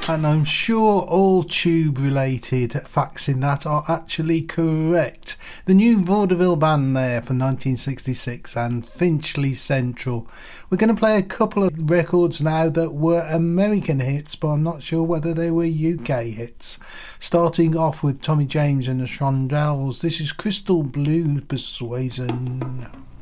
And I'm sure all tube-related facts in that are actually correct. The new Vaudeville Band there for 1966 and Finchley Central. We're going to play a couple of records now that were American hits, but I'm not sure whether they were UK hits. Starting off with Tommy James and the Shondells, this is Crystal Blue Persuasion.